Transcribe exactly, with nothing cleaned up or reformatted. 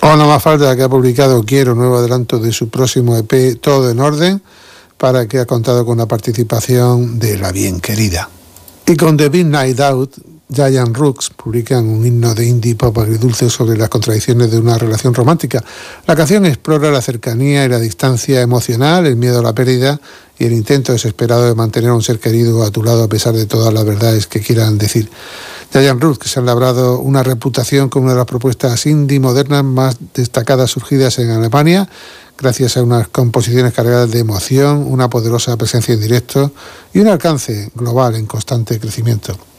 Ona Mafalda, que ha publicado Quiero, nuevo adelanto de su próximo E P, Todo en Orden, para que ha contado con la participación de La Bien Querida. Y con The Big Night Out, Giant Rooks publican un himno de indie pop agridulce sobre las contradicciones de una relación romántica. La canción explora la cercanía y la distancia emocional, el miedo a la pérdida y el intento desesperado de mantener a un ser querido a tu lado a pesar de todas las verdades que quieran decir. Giant Rooks, que se han labrado una reputación como una de las propuestas indie modernas más destacadas surgidas en Alemania, gracias a unas composiciones cargadas de emoción, una poderosa presencia en directo y un alcance global en constante crecimiento.